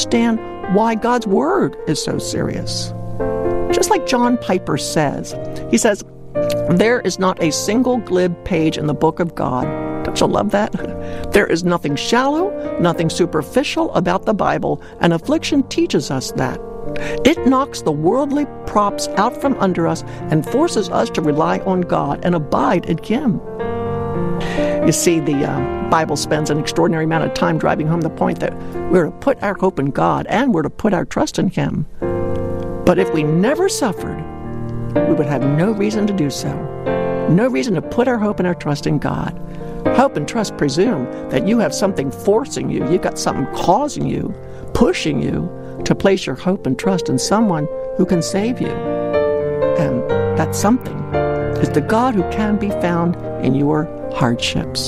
understand why God's Word is so serious. Just like John Piper says, he says, there is not a single glib page in the book of God. Don't you love that? There is nothing shallow, nothing superficial about the Bible, and affliction teaches us that. It knocks the worldly props out from under us and forces us to rely on God and abide in Him. You see, the Bible spends an extraordinary amount of time driving home the point that we're to put our hope in God and we're to put our trust in Him. But if we never suffered, we would have no reason to do so. No reason to put our hope and our trust in God. Hope and trust presume that you have something forcing you. You've got something causing you, pushing you to place your hope and trust in someone who can save you. And that something is the God who can be found in your hardships.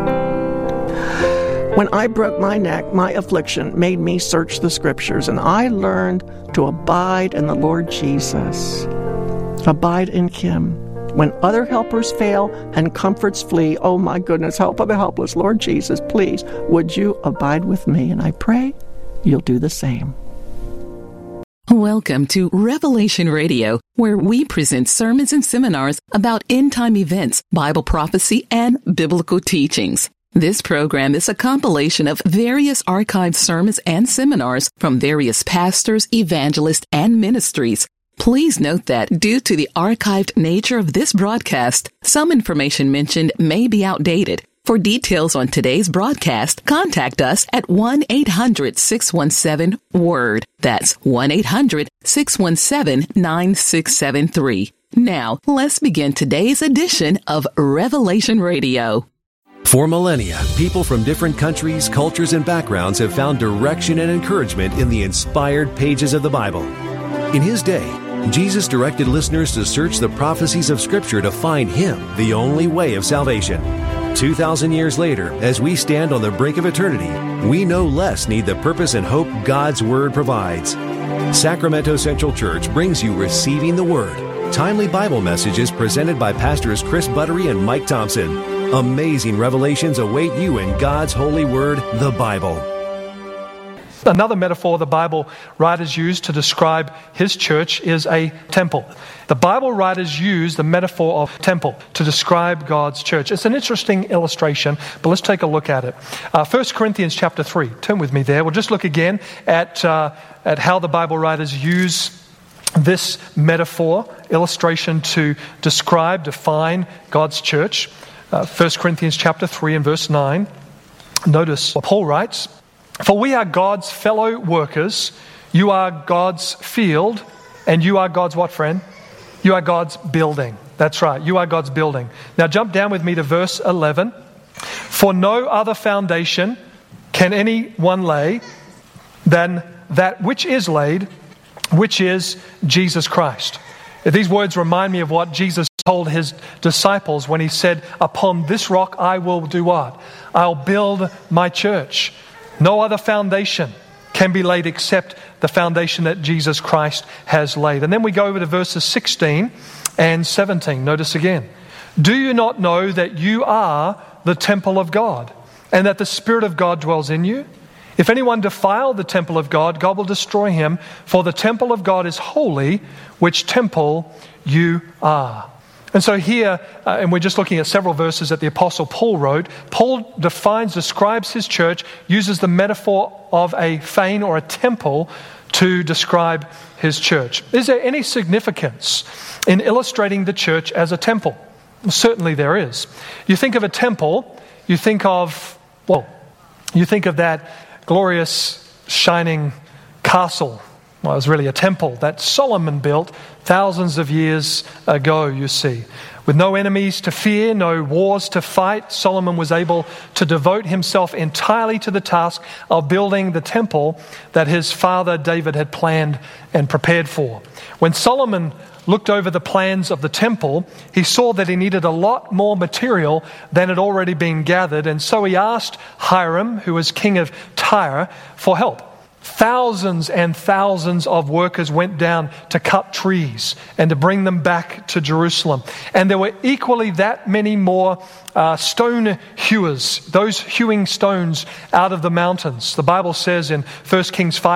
When I broke my neck, my affliction made me search the Scriptures, and I learned to abide in the Lord Jesus. Abide in Him. When other helpers fail and comforts flee, oh my goodness, help of the helpless, Lord Jesus, please, would you abide with me? And I pray you'll do the same. Welcome to Revelation Radio, where we present sermons and seminars about end-time events, Bible prophecy, and biblical teachings. This program is a compilation of various archived sermons and seminars from various pastors, evangelists, and ministries. Please note that due to the archived nature of this broadcast, some information mentioned may be outdated. For details on today's broadcast, contact us at 1-800-617-WORD. That's 1-800-617-9673. Now, let's begin today's edition of Revelation Radio. For millennia, people from different countries, cultures, and backgrounds have found direction and encouragement in the inspired pages of the Bible. In His day, Jesus directed listeners to search the prophecies of Scripture to find Him, the only way of salvation. 2,000 years later, as we stand on the brink of eternity, we no less need the purpose and hope God's Word provides. Sacramento Central Church brings you Receiving the Word, timely Bible messages presented by Pastors Chris Buttery and Mike Thompson. Amazing revelations await you in God's holy Word, the Bible. Another metaphor the Bible writers use to describe His church is a temple. The Bible writers use the metaphor of temple to describe God's church. It's an interesting illustration, but let's take a look at it. 1 Corinthians chapter 3. Turn with me there. We'll just look again at how the Bible writers use this metaphor, illustration to describe, define God's church. 1 Corinthians chapter 3 and verse 9. Notice what Paul writes. For we are God's fellow workers, you are God's field, and you are God's what, friend? You are God's building. That's right, you are God's building. Now jump down with me to verse 11. For no other foundation can anyone lay than that which is laid, which is Jesus Christ. These words remind me of what Jesus told His disciples when He said, upon this rock I will do what? I'll build my church. No other foundation can be laid except the foundation that Jesus Christ has laid. And then we go over to verses 16 and 17. Notice again. Do you not know that you are the temple of God, and that the Spirit of God dwells in you? If anyone defile the temple of God, God will destroy him, for the temple of God is holy, which temple you are. And so here, and we're just looking at several verses that the Apostle Paul wrote, Paul describes his church, uses the metaphor of a fane or a temple to describe his church. Is there any significance in illustrating the church as a temple? Well, certainly there is. You think of a temple, you think of that glorious, shining castle. Well, it was really a temple that Solomon built thousands of years ago, you see. With no enemies to fear, no wars to fight, Solomon was able to devote himself entirely to the task of building the temple that his father David had planned and prepared for. When Solomon looked over the plans of the temple, he saw that he needed a lot more material than had already been gathered, and so he asked Hiram, who was king of Tyre, for help. Thousands and thousands of workers went down to cut trees and to bring them back to Jerusalem. And there were equally that many more stone hewers, those hewing stones out of the mountains. The Bible says in 1 Kings 5,